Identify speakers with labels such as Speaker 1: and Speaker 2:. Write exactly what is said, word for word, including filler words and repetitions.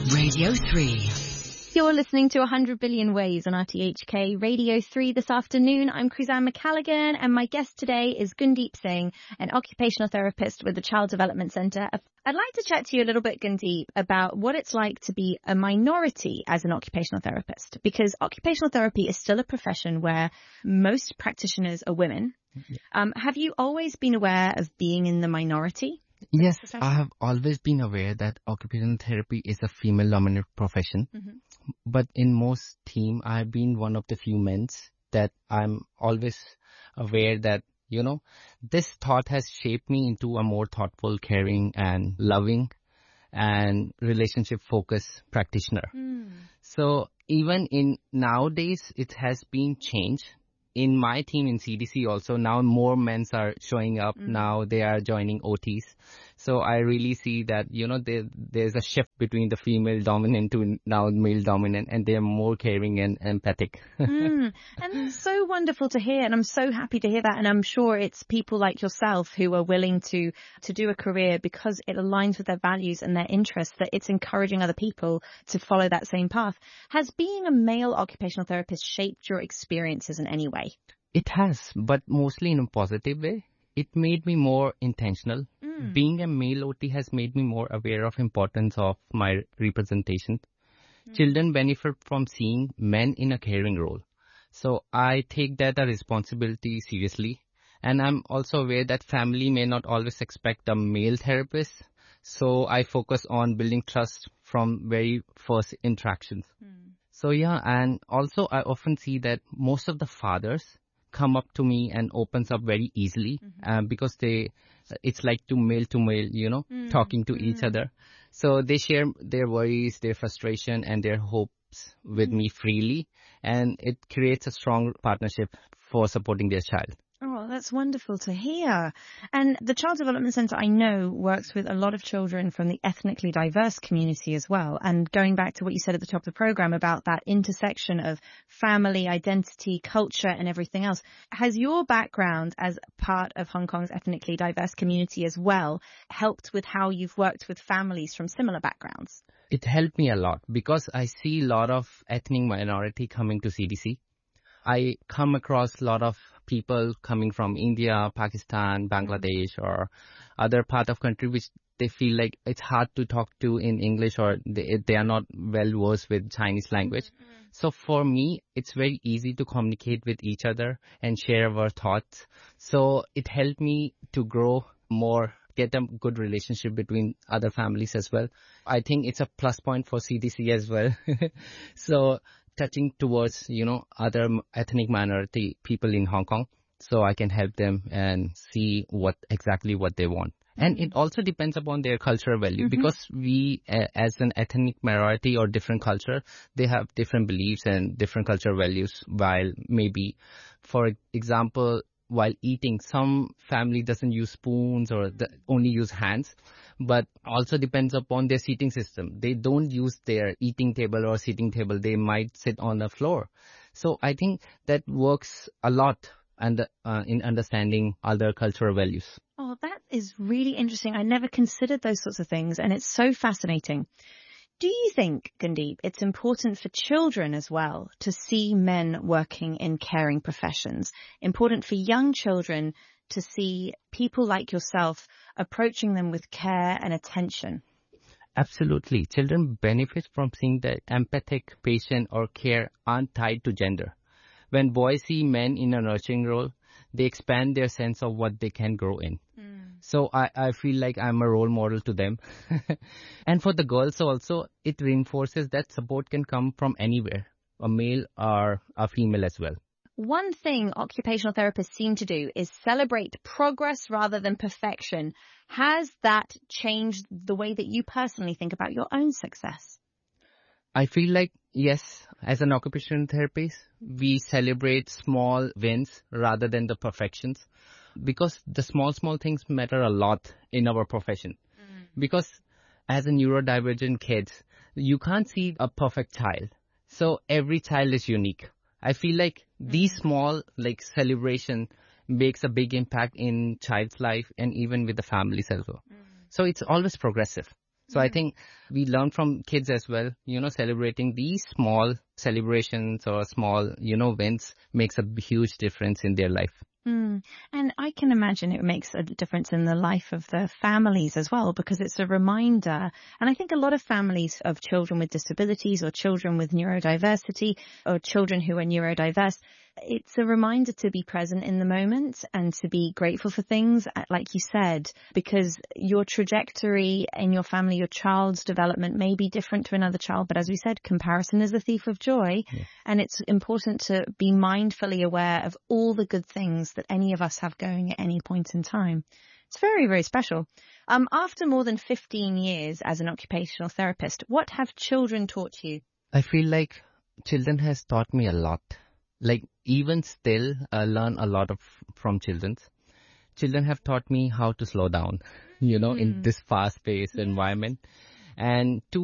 Speaker 1: Radio three.
Speaker 2: You're listening to one hundred billion Ways on R T H K Radio three this afternoon. I'm Cruzanne McCallaghan, and my guest today is Gundeep Singh, an occupational therapist with the Child Development Centre. I'd like to chat to you a little bit, Gundeep, about what it's like to be a minority as an occupational therapist, because occupational therapy is still a profession where most practitioners are women. Um, have you always been aware of being in the minority?
Speaker 3: Yes, I have always been aware that occupational therapy is a female-dominant profession. Mm-hmm. But in most team, I've been one of the few men that I'm always aware that, you know, this thought has shaped me into a more thoughtful, caring, and loving and relationship-focused practitioner. Mm. So even in nowadays, it has been changed. In my team in C D C also, now more men are showing up. Mm. Now they are joining O Ts. So I really see that, you know, there, there's a shift between the female dominant to now male dominant, and they're more caring and empathic.
Speaker 2: mm. And it's so wonderful to hear, and I'm so happy to hear that. And I'm sure it's people like yourself who are willing to, to do a career because it aligns with their values and their interests, that it's encouraging other people to follow that same path. Has being a male occupational therapist shaped your experiences in any way?
Speaker 3: It has, but mostly in a positive way. It made me more intentional. Mm. Being a male O T has made me more aware of importance of my representation. Mm. Children benefit from seeing men in a caring role. So I take that a responsibility seriously. And I'm also aware that family may not always expect a male therapist. So I focus on building trust from very first interactions. Mm. So yeah, and also I often see that most of the fathers come up to me and opens up very easily, mm-hmm. um, because they, it's like to male to male, you know, mm-hmm. talking to mm-hmm. each other. So they share their worries, their frustration, and their hopes with mm-hmm. me freely, and it creates a strong partnership for supporting their child.
Speaker 2: Oh, that's wonderful to hear. And the Child Development Centre, I know, works with a lot of children from the ethnically diverse community as well. And going back to what you said at the top of the programme about that intersection of family, identity, culture and everything else, has your background as part of Hong Kong's ethnically diverse community as well helped with how you've worked with families from similar backgrounds?
Speaker 3: It helped me a lot because I see a lot of ethnic minority coming to C D C. I come across a lot of people coming from India, Pakistan, Bangladesh, or other part of country which they feel like it's hard to talk to in English, or they, they are not well versed with Chinese language. Mm-hmm. So for me, it's very easy to communicate with each other and share our thoughts. So it helped me to grow more, get a good relationship between other families as well. I think it's a plus point for C D C as well. So touching towards, you know, other ethnic minority people in Hong Kong, so I can help them and see what exactly what they want. Mm-hmm. And it also depends upon their cultural value, mm-hmm. because we, uh, as an ethnic minority or different culture, they have different beliefs and different cultural values. While maybe, for example, while eating, some family doesn't use spoons or the, only use hands. But also depends upon their seating system. They don't use their eating table or sitting table. They might sit on the floor. So I think that works a lot and uh, in understanding other cultural values.
Speaker 2: Oh, that is really interesting. I never considered those sorts of things, and it's so fascinating. Do you think, Gundeep, it's important for children as well to see men working in caring professions? Important for young children to see people like yourself approaching them with care and attention?
Speaker 3: Absolutely. Children benefit from seeing that empathic, patient, or care aren't tied to gender. When boys see men in a nurturing role, they expand their sense of what they can grow in. Mm. So I, I feel like I'm a role model to them. And for the girls also, it reinforces that support can come from anywhere, a male or a female as well.
Speaker 2: One thing occupational therapists seem to do is celebrate progress rather than perfection. Has that changed the way that you personally think about your own success?
Speaker 3: I feel like, yes, as an occupational therapist, we celebrate small wins rather than the perfections, because the small, small things matter a lot in our profession. Mm. Because as a neurodivergent kid, you can't see a perfect child. So every child is unique. I feel like these small, like, celebration makes a big impact in child's life and even with the families as well. Mm. So it's always progressive. So I think we learn from kids as well, you know, celebrating these small celebrations or small, you know, wins makes a huge difference in their life.
Speaker 2: Mm. And I can imagine it makes a difference in the life of the families as well, because it's a reminder. And I think a lot of families of children with disabilities or children with neurodiversity or children who are neurodiverse, it's a reminder to be present in the moment and to be grateful for things, like you said, because your trajectory in your family, your child's development may be different to another child. But as we said, comparison is the thief of joy. Yeah. And it's important to be mindfully aware of all the good things that any of us have going at any point in time. It's very, very special. Um, after more than fifteen years as an occupational therapist, what have children taught you?
Speaker 3: I feel like children has taught me a lot. Like even still uh, learn a lot of from children. Children have taught me how to slow down, you know, mm. in this fast-paced environment. And to